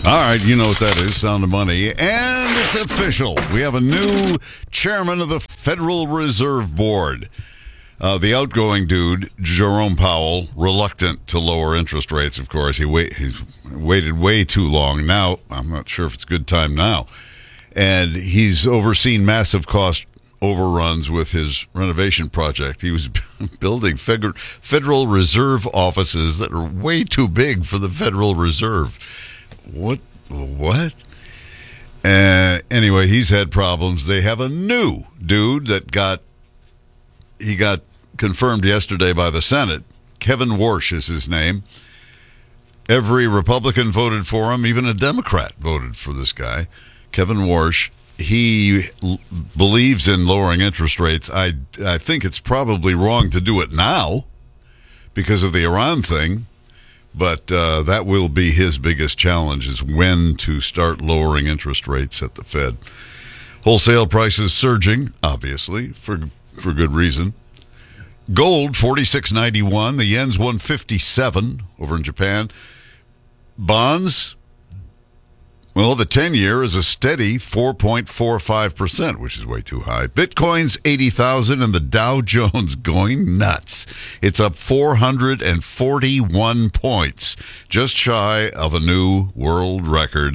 All right, you know what that is, Sound of Money. And it's official. We have a new chairman of the Federal Reserve Board. The outgoing dude, Jerome Powell, reluctant to lower interest rates, of course. He's waited way too long. Now, I'm not sure if it's a good time now. And he's overseen massive cost overruns with his renovation project. He was building Federal Reserve offices that are way too big for the Federal Reserve. What? Anyway, he's had problems. They have a new dude that got confirmed yesterday by the Senate. Kevin Warsh is his name. Every Republican voted for him. Even a Democrat voted for this guy, Kevin Warsh. He believes in lowering interest rates. I think it's probably wrong to do it now because of the Iran thing. But that will be his biggest challenge, is when to start lowering interest rates at the Fed. Wholesale prices surging, obviously, for good reason. Gold, $46.91. The yen's $157 over in Japan. Bonds, well, the 10-year is a steady 4.45%, which is way too high. Bitcoin's 80,000 and the Dow Jones going nuts. It's up 441 points, just shy of a new world record,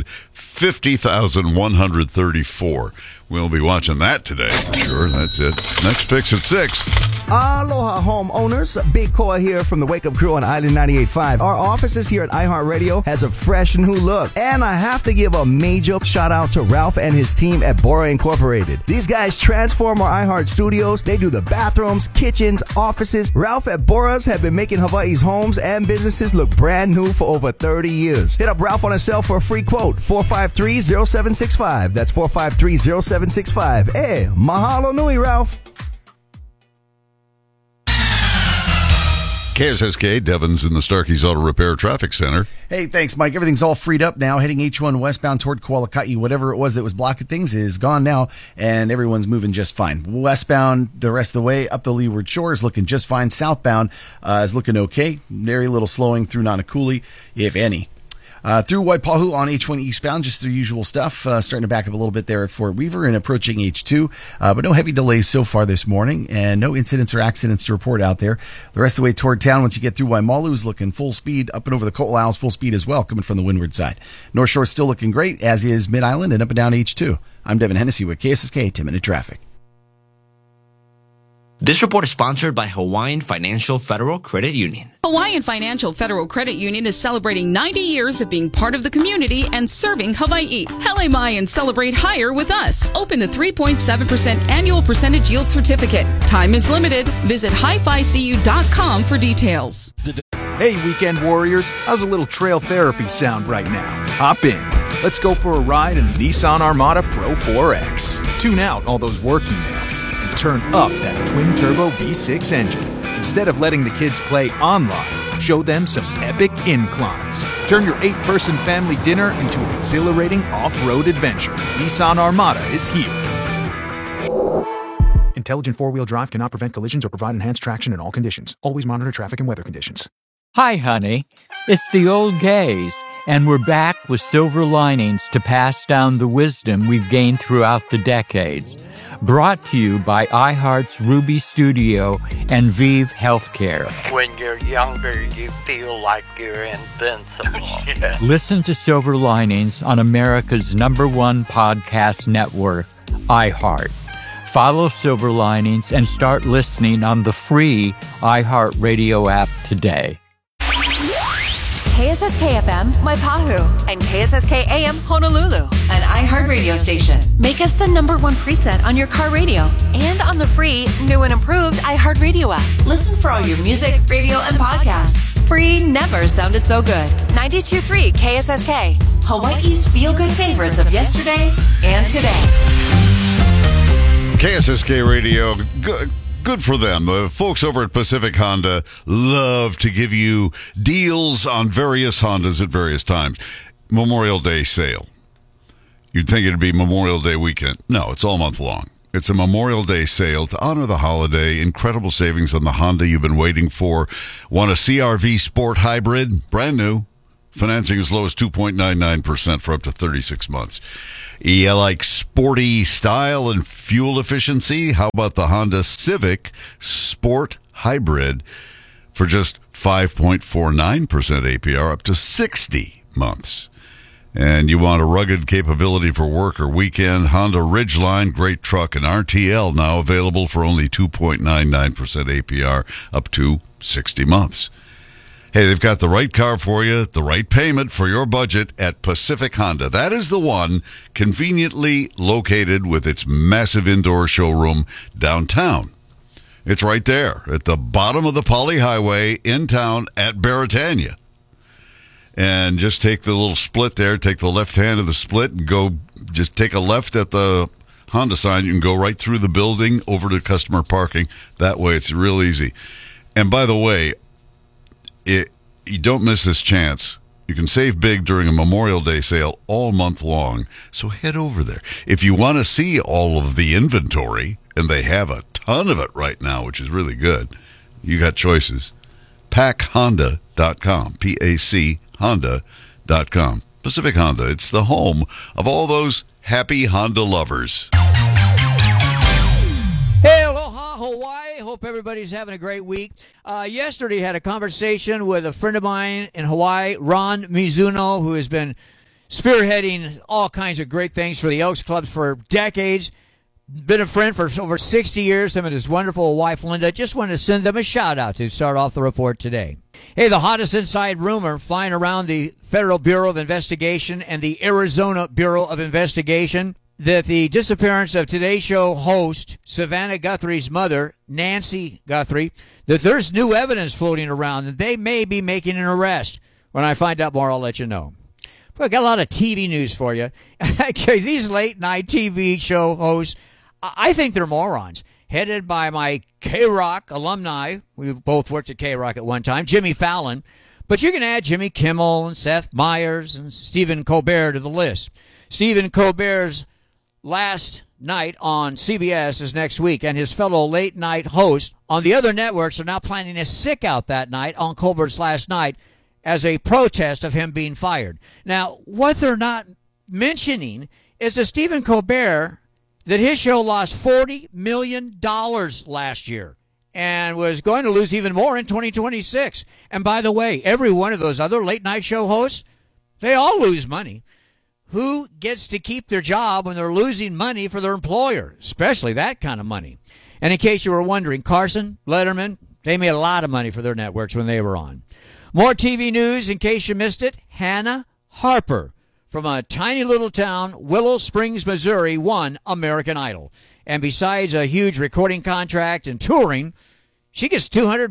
50,134. We'll be watching that today, for sure. That's it. Next Fix at 6. Aloha, homeowners. Big Koa here from the Wake Up Crew on Island 98.5. Our offices here at iHeartRadio has a fresh new look. And I have to give a major shout out to Ralph and his team at Bora Incorporated. These guys transform our iHeart studios. They do the bathrooms, kitchens, offices. Ralph at Bora's have been making Hawaii's homes and businesses look brand new for over 30 years. Hit up Ralph on his cell for a free quote. 453-0765. That's 453-0765. Hey, mahalo nui, Ralph. KSSK, Devon's in the Starkey's Auto Repair Traffic Center. Hey, thanks, Mike. Everything's all freed up now. Heading H1 westbound toward Kualaka'i. Whatever it was that was blocking things is gone now, and everyone's moving just fine. Westbound, the rest of the way, up the Leeward Shore is looking just fine. Southbound is looking okay. Very little slowing through Nanakuli, if any. Through Waipahu on H1 eastbound, just the usual stuff. Starting to back up a little bit there at Fort Weaver and approaching H2. But no heavy delays so far this morning, and no incidents or accidents to report out there. The rest of the way toward town, once you get through Waimalu, is looking full speed. Up and over the Ko'olaus, full speed as well, coming from the windward side. North Shore is still looking great, as is Mid-Island and up and down H2. I'm Devin Hennessy with KSSK 10-Minute Traffic. This report is sponsored by Hawaiian Financial Federal Credit Union. Hawaiian Financial Federal Credit Union is celebrating 90 years of being part of the community and serving Hawaii. Hele mai and celebrate higher with us. Open the 3.7% annual percentage yield certificate. Time is limited. Visit hificu.com for details. Hey, weekend warriors. How's a little trail therapy sound right now? Hop in. Let's go for a ride in the Nissan Armada Pro 4X. Tune out all those work emails. Turn up that twin-turbo V6 engine. Instead of letting the kids play online, show them some epic inclines. Turn your 8-person family dinner into an exhilarating off-road adventure. Nissan Armada is here. Intelligent four-wheel drive cannot prevent collisions or provide enhanced traction in all conditions. Always monitor traffic and weather conditions. Hi, honey. It's the old gays, and we're back with silver linings to pass down the wisdom we've gained throughout the decades. Brought to you by iHeart's Ruby Studio and Vive Healthcare. When you're younger, you feel like you're invincible. Yeah. Listen to Silver Linings on America's #1 podcast network, iHeart. Follow Silver Linings and start listening on the free iHeartRadio app today. KSSK FM, Waipahu, and KSSK AM, Honolulu, an iHeart radio station. Make us the #1 preset on your car radio and on the free, new and improved iHeart Radio app. Listen for all your music, radio, and podcasts. Free never sounded so good. 92.3 KSSK, Hawaii's feel-good favorites of yesterday and today. KSSK Radio, good for them. The folks over at Pacific Honda love to give you deals on various Hondas at various times. Memorial Day sale. You'd think it'd be Memorial Day weekend. No, it's all month long. It's a Memorial Day sale to honor the holiday. Incredible savings on the Honda you've been waiting for. Want a CR-V Sport Hybrid? Brand new. Financing as low as 2.99% for up to 36 months. You like sporty style and fuel efficiency? How about the Honda Civic Sport Hybrid for just 5.49% APR up to 60 months? And you want a rugged capability for work or weekend? Honda Ridgeline, great truck, and RTL now available for only 2.99% APR up to 60 months. Hey, they've got the right car for you, the right payment for your budget at Pacific Honda. That is the one, conveniently located with its massive indoor showroom downtown. It's right there at the bottom of the Poly Highway in town at Beretania. And just take the little split there, take the left hand of the split and go, just take a left at the Honda sign. You can go right through the building over to customer parking. That way it's real easy. And by the way, you don't miss this chance. You can save big during a Memorial Day sale all month long. So head over there. If you want to see all of the inventory, and they have a ton of it right now, which is really good, you got choices. PACHonda.com. P-A-C Honda.com. Pacific Honda. It's the home of all those happy Honda lovers. Hey, aloha, Hawaii. Hope everybody's having a great week. Yesterday had a conversation with a friend of mine in Hawaii, Ron Mizuno, who has been spearheading all kinds of great things for the Elks Clubs for decades. Been a friend for over 60 years, him and his wonderful wife, Linda. Just wanted to send them a shout-out to start off the report today. Hey, the hottest inside rumor flying around the Federal Bureau of Investigation and the Arizona Bureau of Investigation that the disappearance of Today Show host Savannah Guthrie's mother, Nancy Guthrie, that there's new evidence floating around that they may be making an arrest. When I find out more, I'll let you know. But I got a lot of TV news for you. These late-night TV show hosts, I think they're morons. Headed by my K-Rock alumni. We both worked at K-Rock at one time. Jimmy Fallon. But you can add Jimmy Kimmel and Seth Meyers and Stephen Colbert to the list. Stephen Colbert's last night on CBS is next week, and his fellow late-night hosts on the other networks are now planning a sick-out that night on Colbert's last night as a protest of him being fired. Now, what they're not mentioning is that Stephen Colbert, that his show lost $40 million last year and was going to lose even more in 2026. And by the way, every one of those other late-night show hosts, they all lose money. Who gets to keep their job when they're losing money for their employer, especially that kind of money? And in case you were wondering, Carson, Letterman, they made a lot of money for their networks when they were on. More TV news, in case you missed it. Hannah Harper from a tiny little town, Willow Springs, Missouri, won American Idol. And besides a huge recording contract and touring, she gets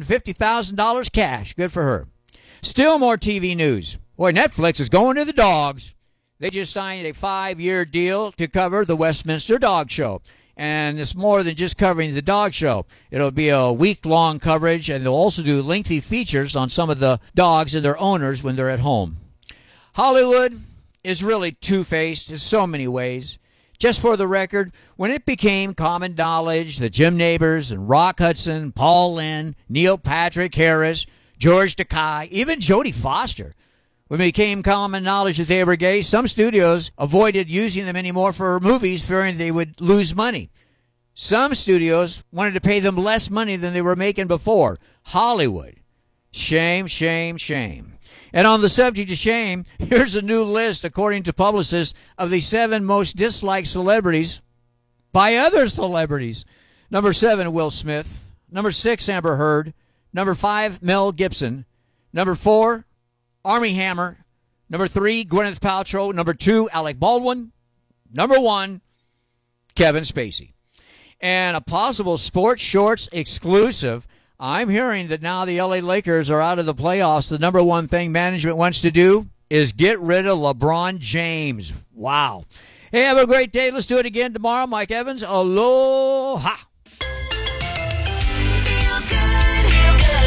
$250,000 cash. Good for her. Still more TV news. Boy, Netflix is going to the dogs. They just signed a 5-year deal to cover the Westminster Dog Show. And it's more than just covering the dog show. It'll be a week-long coverage, and they'll also do lengthy features on some of the dogs and their owners when they're at home. Hollywood is really two-faced in so many ways. Just for the record, when it became common knowledge that Jim Nabors and Rock Hudson, Paul Lynde, Neil Patrick Harris, George Takei, even Jodie Foster, when it became common knowledge that they were gay, some studios avoided using them anymore for movies, fearing they would lose money. Some studios wanted to pay them less money than they were making before. Hollywood. Shame, shame, shame. And on the subject of shame, here's a new list, according to publicists, of the 7 most disliked celebrities by other celebrities. Number 7, Will Smith. Number 6, Amber Heard. Number 5, Mel Gibson. Number 4, Armie Hammer. Number 3, Gwyneth Paltrow. Number 2, Alec Baldwin. Number 1, Kevin Spacey. And a possible Sports Shorts exclusive, I'm hearing that now the LA Lakers are out of the playoffs. The number one thing management wants to do is get rid of LeBron James. Wow. Hey, have a great day. Let's do it again tomorrow. Mike Evans, aloha.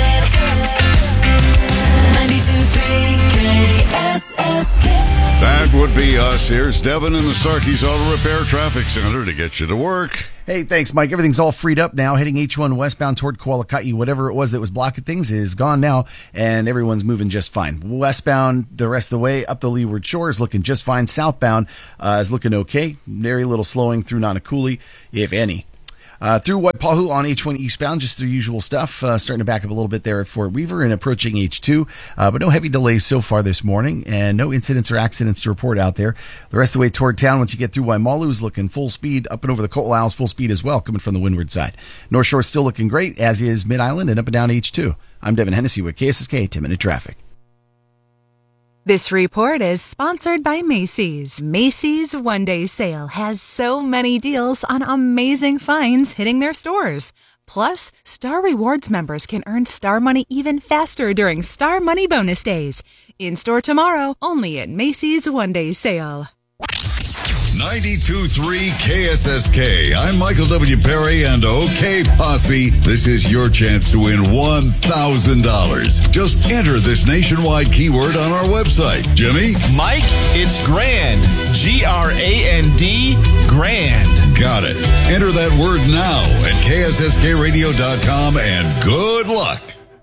That would be us. Here's Devin in the Starkey's Auto Repair Traffic Center to get you to work. Hey, thanks, Mike. Everything's all freed up now. Heading H1 westbound toward Kualaka'i. Whatever it was that was blocking things is gone now, and everyone's moving just fine. Westbound, the rest of the way, up the Leeward Shore is looking just fine. Southbound is looking okay. Very little slowing through Nanakuli, if any. Through Waipahu on H1 eastbound, just the usual stuff. Starting to back up a little bit there at Fort Weaver and approaching H2. But no heavy delays so far this morning and no incidents or accidents to report out there. The rest of the way toward town, once you get through Waimalu, is looking full speed. Up and over the Coal Isles, full speed as well, coming from the windward side. North Shore still looking great, as is Mid-Island and up and down H2. I'm Devin Hennessy with KSSK 10-Minute Traffic. This report is sponsored by Macy's. Macy's One Day Sale has so many deals on amazing finds hitting their stores. Plus, Star Rewards members can earn Star Money even faster during Star Money Bonus Days. In store tomorrow, only at Macy's One Day Sale. 92.3 KSSK. I'm Michael W. Perry and OK Posse. This is your chance to win $1,000. Just enter this nationwide keyword on our website. Jimmy? Mike, it's grand. G-R-A-N-D, grand. Got it. Enter that word now at KSSKradio.com and good luck.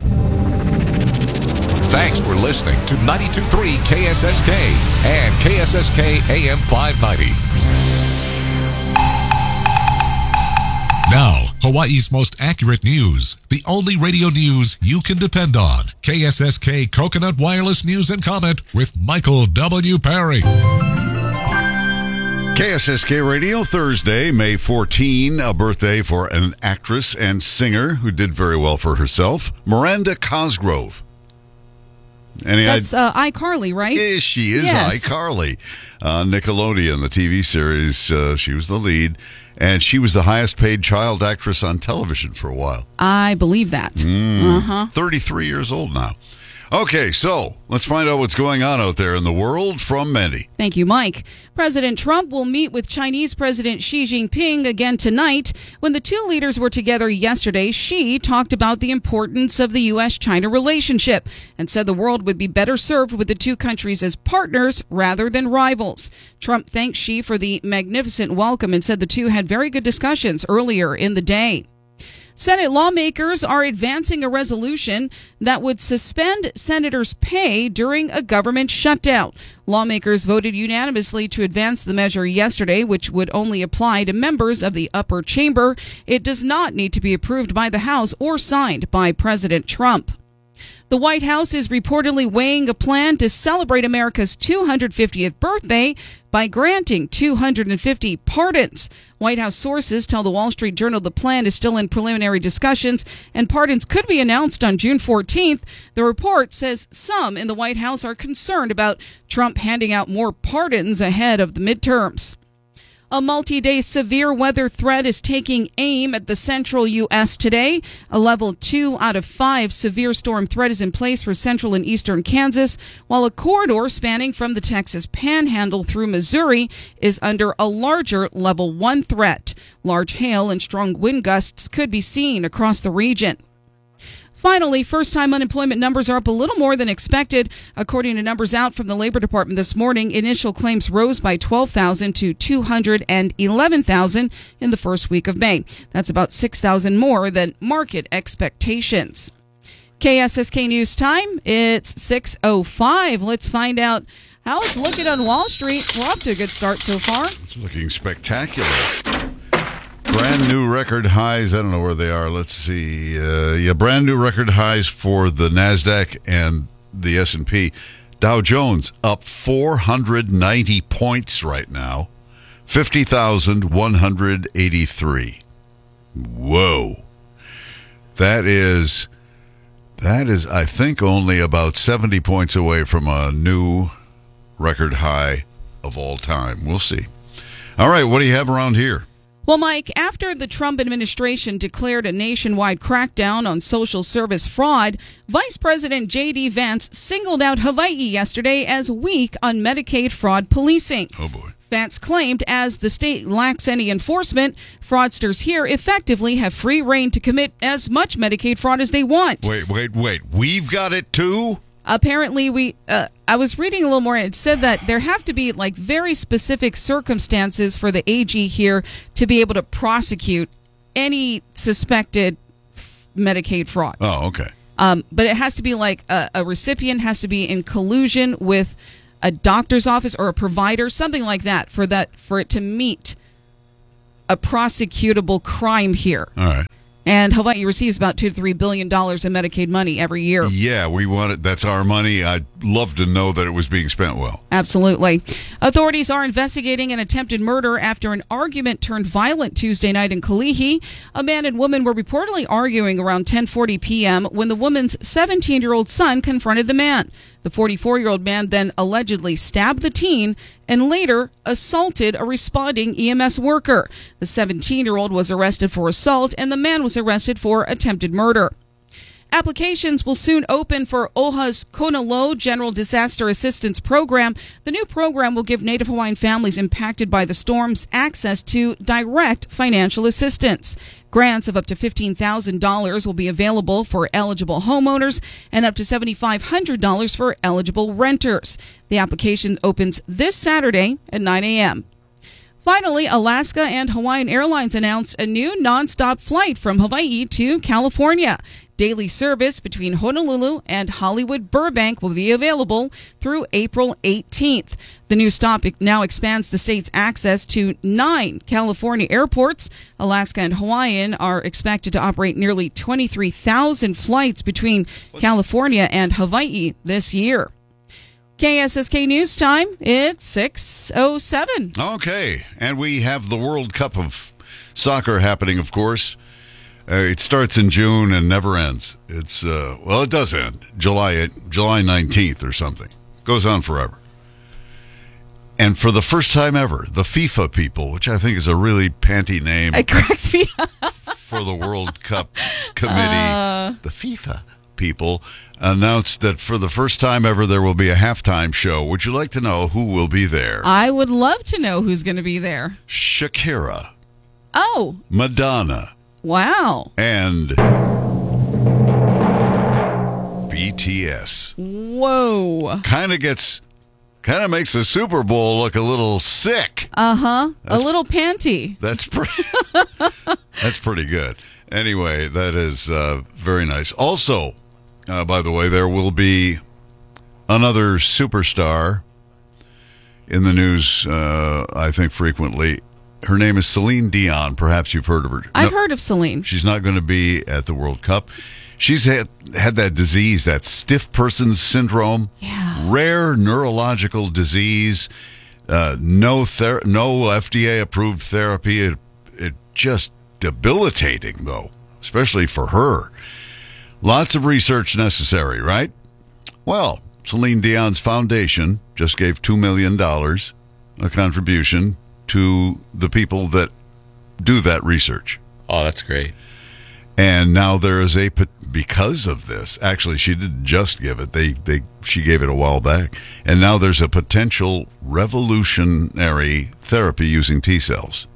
Thanks for listening to 92.3 KSSK and KSSK AM 590. Now, Hawaii's most accurate news. The only radio news you can depend on. KSSK Coconut Wireless News and Comment with Michael W. Perry. KSSK Radio, Thursday, May 14, a birthday for an actress and singer who did very well for herself, Miranda Cosgrove. That's iCarly, right? She is yes. iCarly. Nickelodeon, the TV series, she was the lead, and she was the highest paid child actress on television for a while. I believe that. 33 years old now. Okay, so let's find out what's going on out there in the world from Mandy. Thank you, Mike. President Trump will meet with Chinese President Xi Jinping again tonight. When the two leaders were together yesterday, Xi talked about the importance of the U.S.-China relationship and said the world would be better served with the two countries as partners rather than rivals. Trump thanked Xi for the magnificent welcome and said the two had very good discussions earlier in the day. Senate lawmakers are advancing a resolution that would suspend senators' pay during a government shutdown. Lawmakers voted unanimously to advance the measure yesterday, which would only apply to members of the upper chamber. It does not need to be approved by the House or signed by President Trump. The White House is reportedly weighing a plan to celebrate America's 250th birthday by granting 250 pardons. White House sources tell the Wall Street Journal the plan is still in preliminary discussions and pardons could be announced on June 14th. The report says some in the White House are concerned about Trump handing out more pardons ahead of the midterms. A multi-day severe weather threat is taking aim at the central U.S. today. A level 2 out of 5 severe storm threat is in place for central and eastern Kansas, while a corridor spanning from the Texas Panhandle through Missouri is under a larger level 1 threat. Large hail and strong wind gusts could be seen across the region. Finally, first-time unemployment numbers are up a little more than expected. According to numbers out from the Labor Department this morning, initial claims rose by 12,000 to 211,000 in the first week of May. That's about 6,000 more than market expectations. KSSK News Time, it's 6:05. Let's find out how it's looking on Wall Street. We're off to a good start so far. It's looking spectacular. Brand new record highs. I don't know where they are. Let's see. Brand new record highs for the NASDAQ and the S&P. Dow Jones up 490 points right now. 50,183. Whoa. That is, I think, only about 70 points away from a new record high of all time. We'll see. All right, what do you have around here? Well, Mike, after the Trump administration declared a nationwide crackdown on social service fraud, Vice President J.D. Vance singled out Hawaii yesterday as weak on Medicaid fraud policing. Oh, boy. Vance claimed as the state lacks any enforcement, fraudsters here effectively have free rein to commit as much Medicaid fraud as they want. Wait. We've got it too? Apparently, I was reading a little more, and it said that there have to be like very specific circumstances for the AG here to be able to prosecute any suspected Medicaid fraud. Oh, okay. But it has to be like a recipient has to be in collusion with a doctor's office or a provider, something like that, for it to meet a prosecutable crime here. All right. And Hawaii receives about $2 to $3 billion in Medicaid money every year. Yeah, we want it. That's our money. I'd love to know that it was being spent well. Absolutely. Authorities are investigating an attempted murder after an argument turned violent Tuesday night in Kalihi. A man and woman were reportedly arguing around 10:40 p.m. when the woman's 17-year-old son confronted the man. The 44-year-old man then allegedly stabbed the teen and later assaulted a responding EMS worker. The 17-year-old was arrested for assault, and the man was arrested for attempted murder. Applications will soon open for OHA's Kona Low General Disaster Assistance Program. The new program will give Native Hawaiian families impacted by the storms access to direct financial assistance. Grants of up to $15,000 will be available for eligible homeowners and up to $7,500 for eligible renters. The application opens this Saturday at 9 a.m. Finally, Alaska and Hawaiian Airlines announced a new nonstop flight from Hawaii to California. Daily service between Honolulu and Hollywood Burbank will be available through April 18th. The new stop now expands the state's access to 9 California airports. Alaska and Hawaiian are expected to operate nearly 23,000 flights between California and Hawaii this year. KSSK News Time, it's 6:07. Okay, and we have the World Cup of Soccer happening, of course. It starts in June and never ends. It's it does end July 19th or something. Goes on forever. And for the first time ever, the FIFA people, which I think is a really panty name, it cracks me up. For the World Cup committee, the FIFA people announced that for the first time ever there will be a halftime show. Would you like to know who will be there? I would love to know who's going to be there. Shakira. Oh. Madonna. Wow. And BTS. Whoa. Kind of makes the Super Bowl look a little sick. Uh-huh. A little panty. That's pretty good. Anyway, that is very nice. Also, by the way, there will be another superstar in the news, I think frequently. Her name is Celine Dion. Perhaps you've heard of her. I've heard of Celine. She's not going to be at the World Cup. She's had that disease, that stiff person's syndrome. Yeah. Rare neurological disease. No FDA-approved therapy. It just debilitating, though, especially for her. Lots of research necessary, right? Well, Celine Dion's foundation just gave $2 million, a contribution to the people that do that research. Oh, that's great. And now there is because of this, actually she didn't just give it, she gave it a while back, and now there's a potential revolutionary therapy using T cells.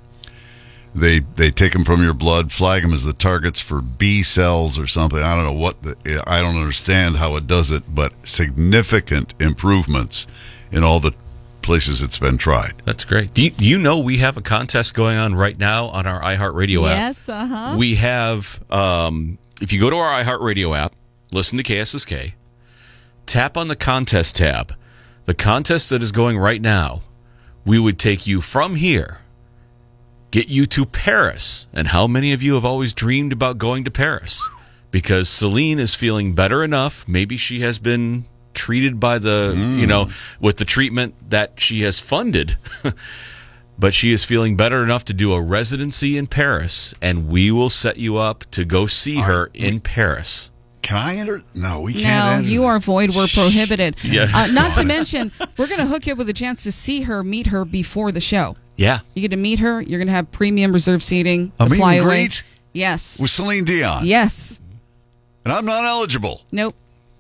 They take them from your blood, flag them as the targets for B cells or something. I don't know I don't understand how it does it, but significant improvements in all the places it's been tried. That's great. Do you know we have a contest going on right now on our iHeartRadio app? Yes, uh-huh. We have, if you go to our iHeartRadio app, listen to KSSK, tap on the contest tab. The contest that is going right now, we would take you from here, get you to Paris. And how many of you have always dreamed about going to Paris? Because Celine is feeling better enough. Maybe she has been treated by with the treatment that she has funded. But she is feeling better enough to do a residency in Paris, and we will set you up to go see her in Paris. Can I enter? No, we can't No, enter. you are void. We're prohibited. Yeah. Not to mention, we're going to hook you up with a chance to see her, meet her before the show. Yeah. You get to meet her. You're going to have premium reserved seating. A the meet and flyaway. greet? Yes. With Celine Dion? Yes. And I'm not eligible. Nope.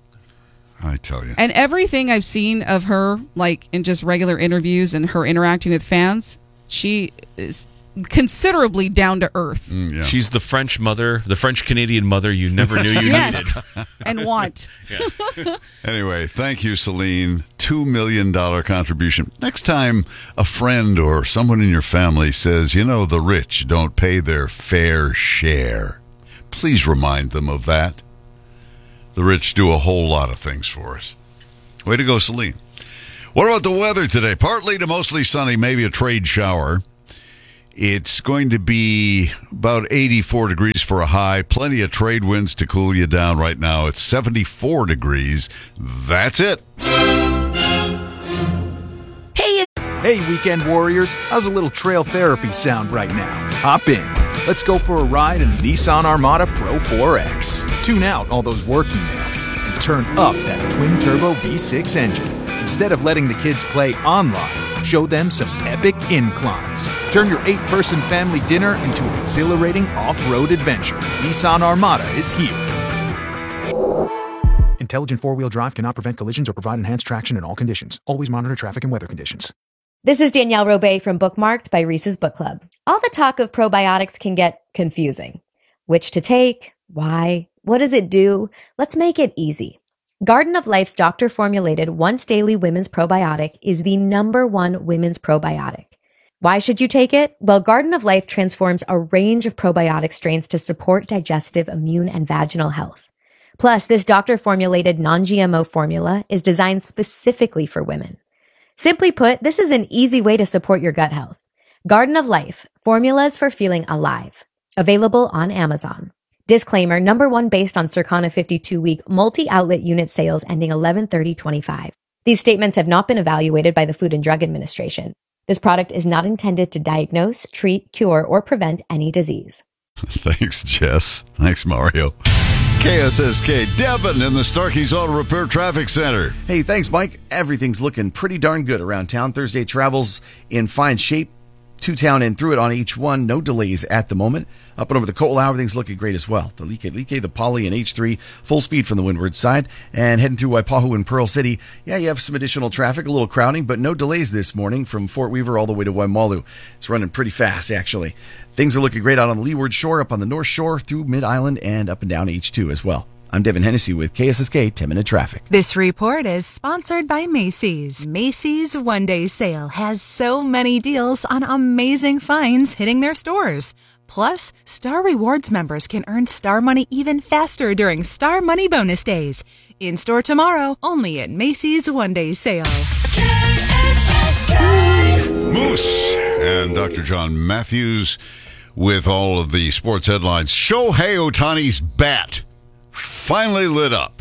I tell you. And everything I've seen of her, like in just regular interviews and her interacting with fans, she is considerably down to earth. Yeah. She's the French mother, the French Canadian mother you never knew you needed. And want. Anyway, thank you, Celine. $2 million contribution. Next time a friend or someone in your family says, the rich don't pay their fair share, please remind them of that. The rich do a whole lot of things for us. Way to go, Celine. What about the weather today? Partly to mostly sunny, maybe a trade shower. It's going to be about 84 degrees for a high. Plenty of trade winds to cool you down right now. It's 74 degrees. That's it. Hey, weekend warriors. How's a little trail therapy sound right now? Hop in. Let's go for a ride in the Nissan Armada Pro 4X. Tune out all those work emails and turn up that twin-turbo V6 engine. Instead of letting the kids play online, show them some epic inclines. Turn your 8-person family dinner into an exhilarating off-road adventure. Nissan Armada is here. Intelligent four-wheel drive cannot prevent collisions or provide enhanced traction in all conditions. Always monitor traffic and weather conditions. This is Danielle Robay from Bookmarked by Reese's Book Club. All the talk of probiotics can get confusing. Which to take? Why? What does it do? Let's make it easy. Garden of Life's doctor-formulated once-daily women's probiotic is the #1 women's probiotic. Why should you take it? Well, Garden of Life transforms a range of probiotic strains to support digestive, immune, and vaginal health. Plus, this doctor-formulated non-GMO formula is designed specifically for women. Simply put, this is an easy way to support your gut health. Garden of Life, formulas for feeling alive. Available on Amazon. Disclaimer, #1 based on Circana 52-week multi-outlet unit sales ending 11/30/25. These statements have not been evaluated by the Food and Drug Administration. This product is not intended to diagnose, treat, cure, or prevent any disease. Thanks, Jess. Thanks, Mario. KSSK, Devin in the Starkey's Auto Repair Traffic Center. Hey, thanks, Mike. Everything's looking pretty darn good around town. Thursday travels in fine shape. To town and through it on H1. No delays at the moment. Up and over the Coal, everything's looking great as well. The Like, the Poly, and H3, full speed from the windward side. And heading through Waipahu and Pearl City, you have some additional traffic, a little crowding, but no delays this morning from Fort Weaver all the way to Waimalu. It's running pretty fast, actually. Things are looking great out on the Leeward Shore, up on the North Shore, through Mid-Island, and up and down H2 as well. I'm Devin Hennessy with KSSK 10-Minute Traffic. This report is sponsored by Macy's. Macy's one-day sale has so many deals on amazing finds hitting their stores. Plus, Star Rewards members can earn Star Money even faster during Star Money Bonus Days. In store tomorrow, only at Macy's one-day sale. Moose and Dr. John Matthews with all of the sports headlines. Shohei Ohtani's bat finally lit up.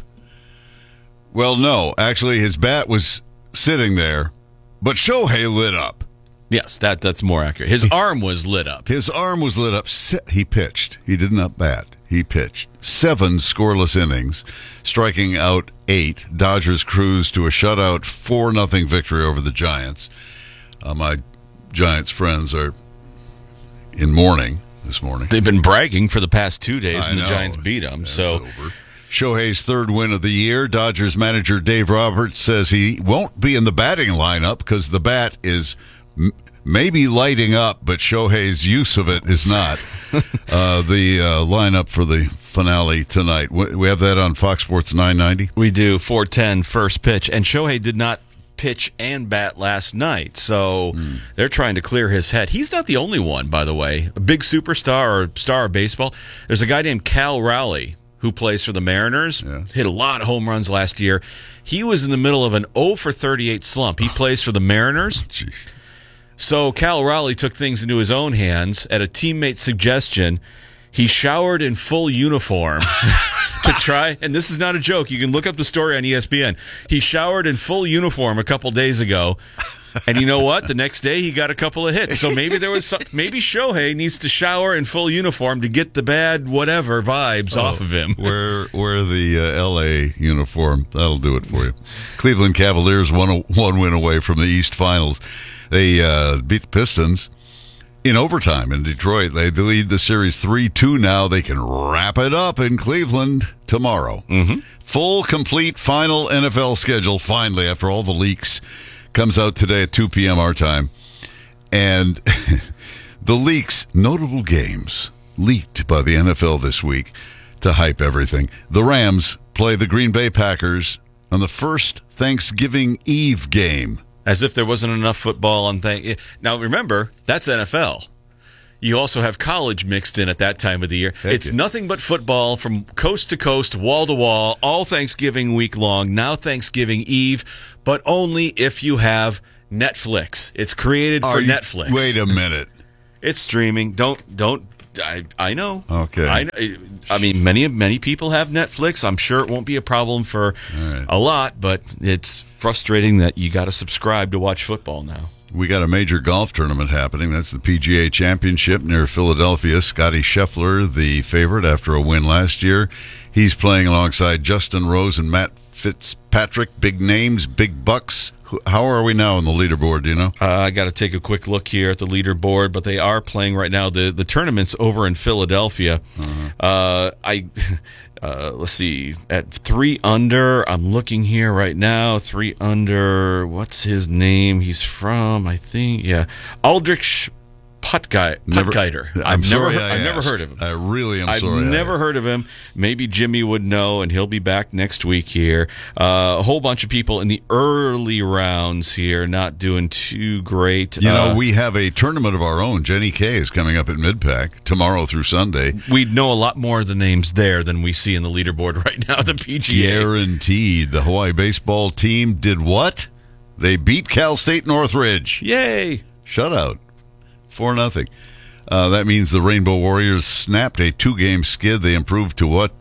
Well, no, actually his bat was sitting there, but Shohei lit up. Yes, that's more accurate. His arm was lit up. His arm was lit up. He pitched. He did not bat. He pitched 7 scoreless innings, striking out 8. Dodgers cruised to a shutout 4-0 victory over the Giants. My Giants friends are in mourning this morning. They've been bragging for the past 2 days, and the Giants beat them. So, over. Shohei's 3rd win of the year. Dodgers manager Dave Roberts says he won't be in the batting lineup because the bat is maybe lighting up, but Shohei's use of it is not. The lineup for the finale tonight. We have that on Fox Sports 990. We do. 4:10 first pitch, and Shohei did not pitch and bat last night, so they're trying to clear his head. He's not the only one, by the way. A big superstar or star of baseball. There's a guy named Cal Raleigh who plays for the Mariners. Hit a lot of home runs last year. He was in the middle of an 0-for-38 slump. He plays for the Mariners. Jeez. So Cal Raleigh took things into his own hands. At a teammate's suggestion, he showered in full uniform to try, and this is not a joke, you can look up the story on ESPN. He showered in full uniform a couple days ago, and you know what? The next day he got a couple of hits. So maybe maybe Shohei needs to shower in full uniform to get the bad whatever vibes off of him. Wear the L.A. uniform. That'll do it for you. Cleveland Cavaliers one win away from the East Finals. They beat the Pistons in overtime in Detroit. They lead the series 3-2 now. They can wrap it up in Cleveland tomorrow. Full, complete, final NFL schedule, finally, after all the leaks, comes out today at 2 p.m. our time. And The leaks, notable games leaked by the NFL this week to hype everything. The Rams play the Green Bay Packers on the first Thanksgiving Eve game. As if there wasn't enough football on Now, remember, that's NFL. You also have college mixed in at that time of the year. It's nothing but football from coast to coast, wall to wall, all Thanksgiving week long, now Thanksgiving Eve, but only if you have Netflix. It's created for Netflix. Wait a minute. It's streaming. I know. Okay. I mean, many people have Netflix. I'm sure it won't be a problem for a lot, but it's frustrating that you got to subscribe to watch football now. We got a major golf tournament happening. That's the PGA Championship near Philadelphia. Scotty Scheffler, the favorite after a win last year. He's playing alongside Justin Rose and Matt Fitzpatrick. Big names, big bucks. How are we now on the leaderboard, do you know? I got to take a quick look here at the leaderboard, but they are playing right now. The tournament's over in Philadelphia. Let's see, at 3 under, I'm looking here right now, 3 under, what's his name? He's from, I think, Aldrich Puttgeider. I've never heard of him. I really am I've sorry. I've never heard of him. Maybe Jimmy would know, and he'll be back next week here. A whole bunch of people in the early rounds here not doing too great. We have a tournament of our own. Jenny K is coming up at Mid-Pac tomorrow through Sunday. We'd know a lot more of the names there than we see in the leaderboard right now, the PGA. Guaranteed. The Hawaii baseball team did what? They beat Cal State Northridge. Yay! Shutout. 4-0. That means the Rainbow Warriors snapped a 2-game skid. They improved to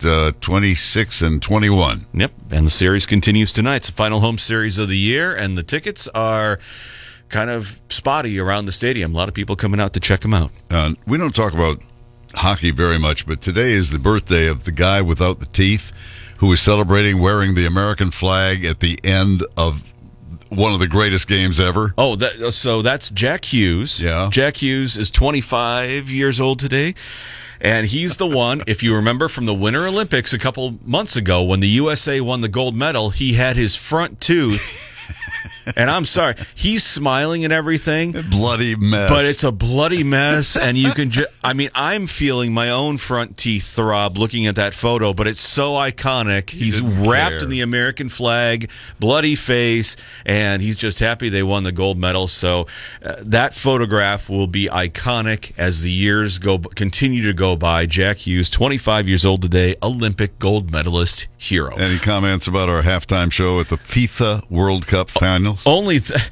26-21. Yep, and the series continues tonight. It's the final home series of the year, and the tickets are kind of spotty around the stadium. A lot of people coming out to check them out. We don't talk about hockey very much, but today is the birthday of the guy without the teeth who is celebrating wearing the American flag at the end of one of the greatest games ever. So that's Jack Hughes. Yeah. Jack Hughes is 25 years old today. And he's the one, if you remember from the Winter Olympics a couple months ago when the USA won the gold medal, he had his front tooth. And I'm sorry, he's smiling and everything. Bloody mess. But it's a bloody mess, and you can I'm feeling my own front teeth throb looking at that photo, but it's so iconic. He's wrapped in the American flag, bloody face, and he's just happy they won the gold medal. So that photograph will be iconic as the years continue to go by. Jack Hughes, 25 years old today, Olympic gold medalist hero. Any comments about our halftime show at the FIFA World Cup Finals? Only that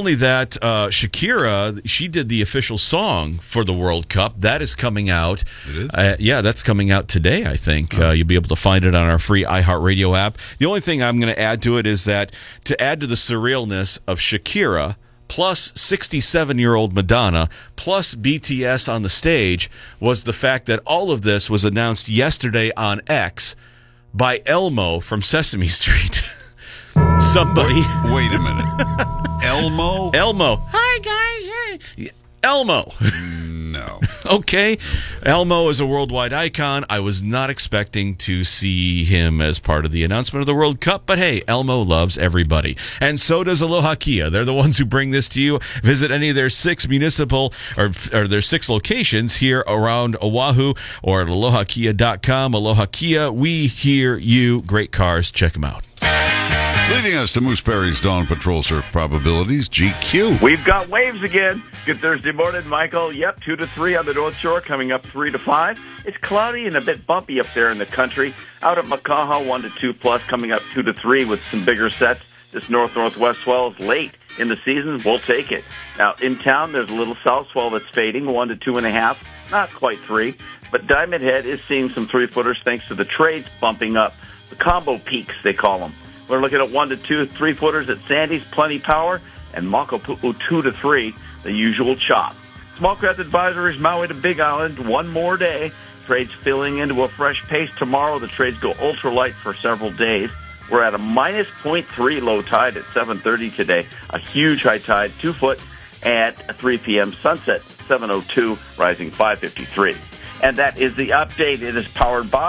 Shakira, she did the official song for the World Cup. That is coming out. It is? That's coming out today, I think. You'll be able to find it on our free iHeartRadio app. The only thing I'm going to add to it is that to add to the surrealness of Shakira, plus 67-year-old Madonna, plus BTS on the stage, was the fact that all of this was announced yesterday on X by Elmo from Sesame Street. Somebody. Wait a minute. Elmo? Hi, guys. Elmo. No. Okay. Elmo is a worldwide icon. I was not expecting to see him as part of the announcement of the World Cup, but hey, Elmo loves everybody. And so does Aloha Kia. They're the ones who bring this to you. Visit any of their 6 municipal or their 6 locations here around Oahu or at alohakia.com. Aloha Kia, we hear you. Great cars. Check them out. Leading us to Moose Perry's Dawn Patrol Surf Probabilities, GQ. We've got waves again. Good Thursday morning, Michael. Yep, 2 to 3 on the North Shore, coming up 3 to 5. It's cloudy and a bit bumpy up there in the country. Out at Makaha, 1 to 2 plus, coming up 2 to 3 with some bigger sets. This north-northwest swell is late in the season. We'll take it. Now, in town, there's a little south swell that's fading, 1 to 2.5. Not quite 3. But Diamond Head is seeing some 3-footers thanks to the trades bumping up. The combo peaks, they call them. We're looking at 1 to 2 3-footers at Sandy's, plenty power, and Makapu'u 2 to 3, the usual chop. Small craft advisories, Maui to Big Island, one more day. Trades filling into a fresh pace tomorrow. The trades go ultralight for several days. We're at a minus 0.3 low tide at 7:30 today. A huge high tide, 2 foot at 3 p.m. Sunset, 7:02, rising 5:53. And that is the update. It is powered by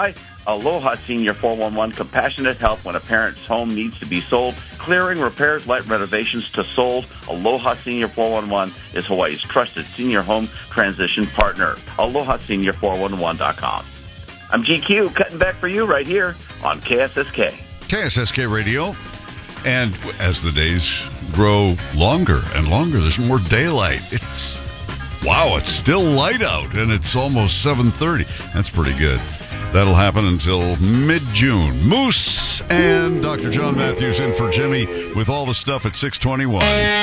Aloha Senior 411, compassionate help when a parent's home needs to be sold. Clearing, repairs, light renovations to sold. Aloha Senior 411 is Hawaii's trusted senior home transition partner. AlohaSenior411.com. I'm GQ, cutting back for you right here on KSSK. KSSK Radio. And as the days grow longer and longer, there's more daylight. It's still light out, and it's almost 7:30. That's pretty good. That'll happen until mid-June. Moose and Dr. John Matthews in for Jimmy with all the stuff at 6:21.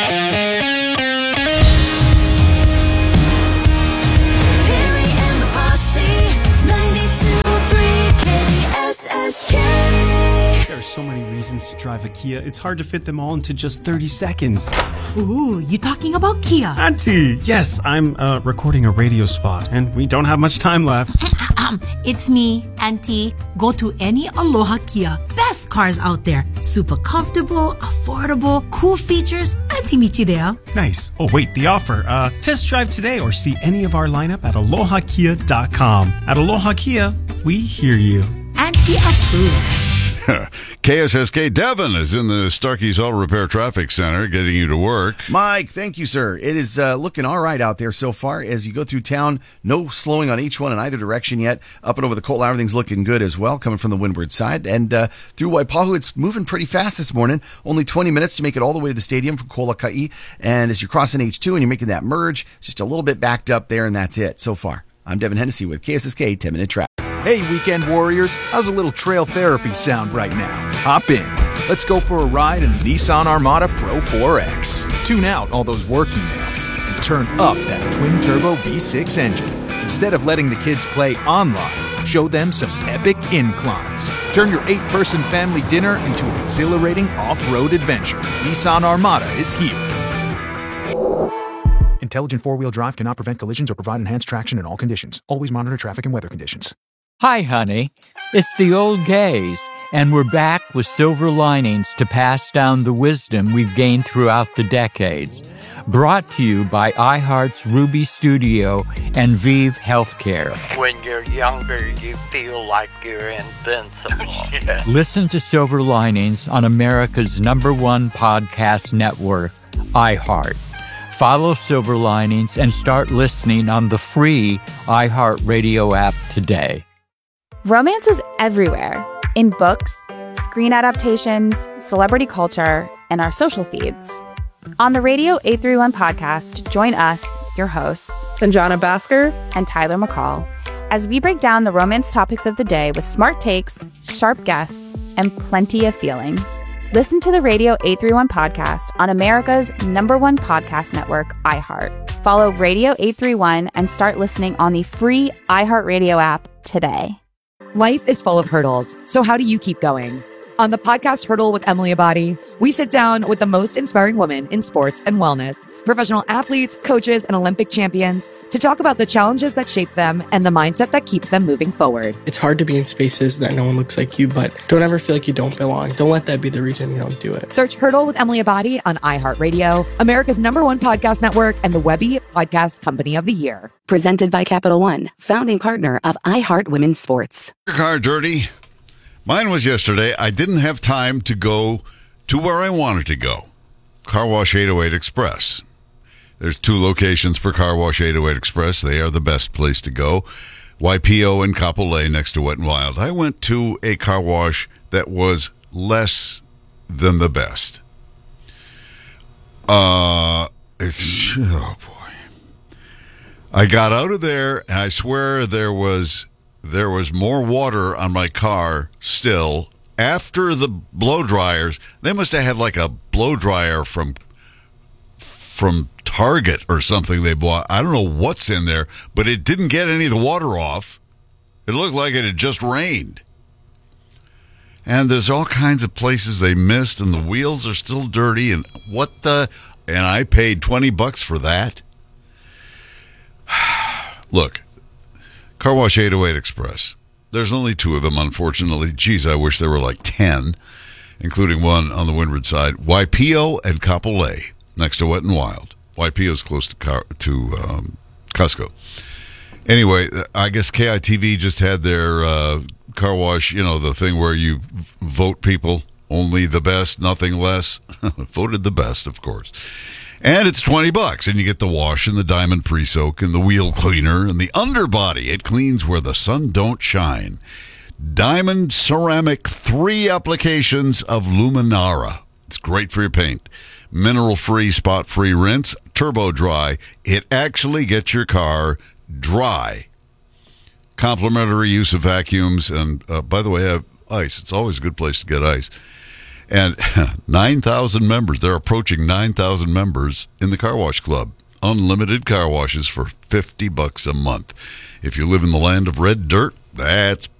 Perry and the Posse, 92.3 KSSK. There are so many reasons to drive a Kia, it's hard to fit them all into just 30 seconds. Ooh, you talking about Kia? Auntie! Yes, I'm recording a radio spot, and we don't have much time left. It's me, Auntie. Go to any Aloha Kia. Best cars out there. Super comfortable, affordable, cool features. Auntie meet you there. Nice. Oh, wait, the offer. Test drive today or see any of our lineup at alohakia.com. At Aloha Kia, we hear you. Auntie approved. KSSK Devin is in the Starkey's Auto Repair Traffic Center getting you to work. Mike, thank you, sir. It is looking all right out there so far as you go through town. No slowing on each one in either direction yet. Up and over the Colt, everything's looking good as well, coming from the windward side. And through Waipahu, it's moving pretty fast this morning. Only 20 minutes to make it all the way to the stadium from Kolokai. And as you're crossing H2 and you're making that merge, just a little bit backed up there, and that's it so far. I'm Devin Hennessy with KSSK 10-Minute Traffic. Hey, weekend warriors, how's a little trail therapy sound right now? Hop in. Let's go for a ride in the Nissan Armada Pro 4X. Tune out all those work emails and turn up that twin-turbo V6 engine. Instead of letting the kids play online, show them some epic inclines. Turn your 8-person family dinner into an exhilarating off-road adventure. Nissan Armada is here. Intelligent four-wheel drive cannot prevent collisions or provide enhanced traction in all conditions. Always monitor traffic and weather conditions. Hi, honey. It's the old gays, and we're back with silver linings to pass down the wisdom we've gained throughout the decades. Brought to you by iHeart's Ruby Studio and Vive Healthcare. When you're younger, you feel like you're invincible. Yeah. Listen to Silver Linings on America's #1 podcast network, iHeart. Follow Silver Linings and start listening on the free iHeartRadio app today. Romance is everywhere, in books, screen adaptations, celebrity culture, and our social feeds. On the Radio 831 podcast, join us, your hosts, Sanjana Bhaskar and Tyler McCall, as we break down the romance topics of the day with smart takes, sharp guests, and plenty of feelings. Listen to the Radio 831 podcast on America's #1 podcast network, iHeart. Follow Radio 831 and start listening on the free iHeartRadio app today. Life is full of hurdles, so how do you keep going? On the podcast Hurdle with Emily Abadi, we sit down with the most inspiring women in sports and wellness, professional athletes, coaches, and Olympic champions to talk about the challenges that shape them and the mindset that keeps them moving forward. It's hard to be in spaces that no one looks like you, but don't ever feel like you don't belong. Don't let that be the reason you don't do it. Search Hurdle with Emily Abadi on iHeartRadio, America's #1 podcast network, and the Webby Podcast Company of the Year. Presented by Capital One, founding partner of iHeart Women's Sports. Your car dirty? Mine was yesterday. I didn't have time to go to where I wanted to go. Car Wash 808 Express. There's 2 locations for Car Wash 808 Express. They are the best place to go. YPO and Kapolei next to Wet n Wild. I went to a car wash that was less than the best. Oh boy. I got out of there and I swear there was more water on my car still after the blow dryers. They must have had like a blow dryer from Target or something they bought. I don't know what's in there, but it didn't get any of the water off. It looked like it had just rained. And there's all kinds of places they missed, and the wheels are still dirty, and and I paid $20 for that. Look, Car Wash 808 Express. There's only 2 of them, unfortunately. Geez, I wish there were like 10, including one on the windward side. YPO and Kapolei, next to Wet n Wild. YPO's close to Costco. Anyway, I guess KITV just had their car wash, the thing where you vote people, only the best, nothing less. Voted the best, of course. And it's $20, and you get the wash and the diamond pre-soak and the wheel cleaner and the underbody. It cleans where the sun don't shine. Diamond Ceramic 3 applications of Luminara. It's great for your paint. Mineral-free, spot-free rinse, turbo dry. It actually gets your car dry. Complimentary use of vacuums. And by the way, I have ice. It's always a good place to get ice. And 9,000 members. They're approaching 9,000 members in the Car Wash Club. Unlimited car washes for $50 a month. If you live in the land of red dirt, that's